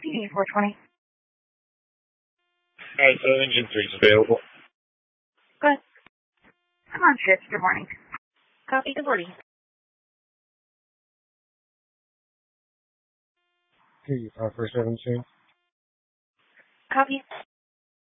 PD 420. Alright, so engine 3's available. Good. Come on, shift. Good morning. Copy. Good morning. PD 547 Copy.